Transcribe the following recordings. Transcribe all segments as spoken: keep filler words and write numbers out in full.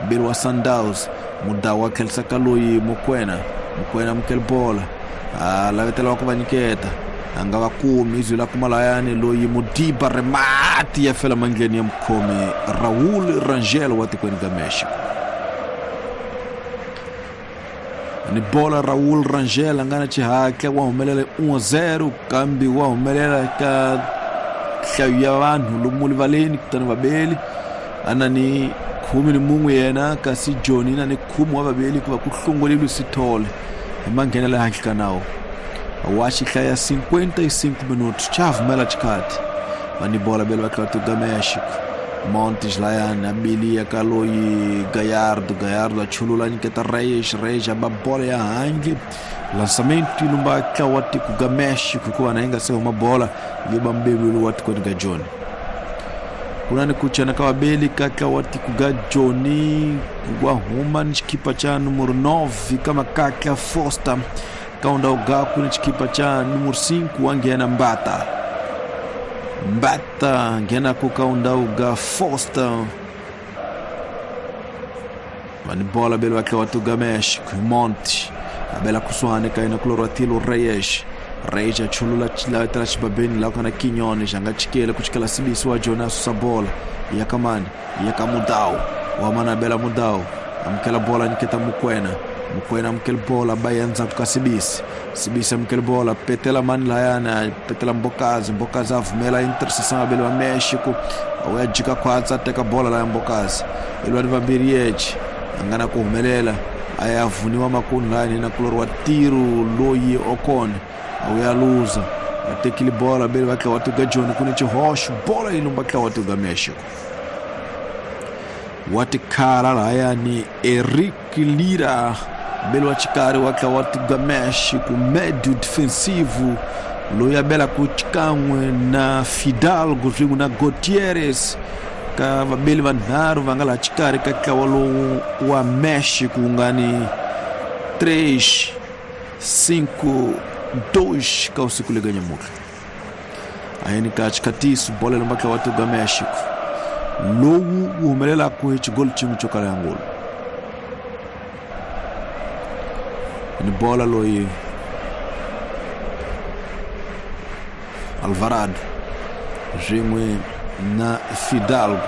mbele wa Sundowns muda wa kelsa kaloyi Mokoena Mokoena mkel bola la vetela wa kubanyiketa anga wa kumi izwi la kumalayani loyi Modiba remati ya fela mangeni ya mkome Raul Rangel wati kwenye Gameshi ni bola Raul Rangel angana chihake wa humelele one zero kambi wa humelele ka kaya vanhu lumuli valeni kutani vabeli anani kumi ni mungu yena kasi Johnny na ni kumi wa vabeli kuva kuhlungulilwe sithole emangenele hakika nawo awashi kaya cinquenta e cinco minutos chavumela chikati mani bola belo wakati Gameshi Montes Layan abilia kaloyi Gallardo Gallardo achulula niketa Reis Reis ababola ya hangi lançamento ilumba kawati ku Gameshi kukuwa naenga sewa mabola yoba mbelu wati kwa niga John kunani kuchana kawabeli kaka wati kuga Johnny kuwa human chikipa cha numero nove kama kaka Foster kaunda ugaku ni chikipa cha numero cinco wangeana Mbata Mbata ngena kukaunda uga Foster mani bola belu wake watu Gameshi Monte abela kuswane kaina Cloratilo Reyes Reyes achulula chila trashibabeni la kana kinyone janga chikele kuchikala sibisi wa Jonas Sabola yakamani yakamudao wa mana bela mudao amkela bola niketa Mokoena Mokoena mkel bola bayanza tukasibisi sibisi mkel bola petela man layana petela Mbokazi Mbokazi avumela interseção belo wa Mexico awajika kwanza teka bola la Mbokazi elwa vambirieji angana kuhumelela ayavuniwa makuni lani na Cloratilo loyi Okone awayaluza atekili bola belo wake watu Gajoni kuni chihoshu bola ilumba kwa watu Gameshi wati kara laya ni Eric Lira belo wachikari wake watu Gameshi ku medio defensivo loya bela kuchikamwe na Fidalgo ringu na Gutierrez ka vabeli vanharu vangala chikari kaka walo wa México ngani três cinco dois ka usiku liganya muka ayeni ka chikatisu bola lombaka watu ga México logu umelela ku hichi gol chimu chokala yangolo ni bola loyi Alvarado jimwe na Fidalgo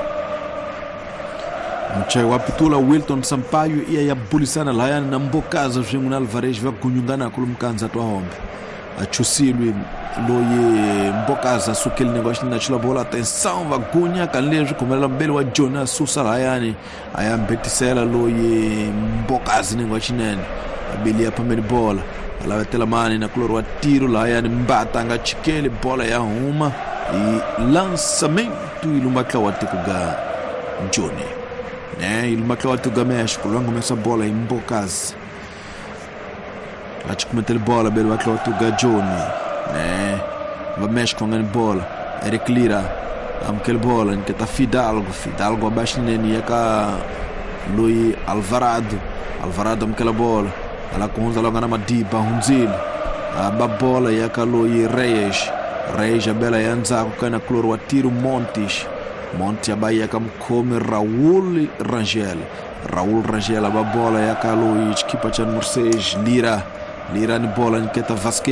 mchai wapitula Wilton Sampaio iya ya bulisana layani na Mbokazi jimwe na Alvarez vagunyungana kulumkanza twa hombe achusilwe loye Mbokazi asukeli negócio na chula bola atenção vagunya kanlejo kumela mbele wa Jonas Susa layani ayambetisela loye Mbokazi negócio nene abilia pameli bola alavetela mani na Cloratilo layani Mbata nga chikele bola ya huma e lançamento ilumaka wati kuga Johnny né ilumaka wati kuga México longo messa bola em Mbokazi achikumete bola belo wati kuga Johnny né va México ngani bola Eric Lira amkel bola niketa Fidalgo Fidalgo abaixo neni yaka Luis Alvarado Alvarado amkel bola ala kunza longa na Modiba hunzili aba bola yaka Luis Reyes Reyes abela yanza kukana Cloratilo Montes Monte abaya kamkome Raul Rangel Raul Rangel aba bola yaka Luis kipa cha Mercedes Lira Lira ni bola niketa Vasquez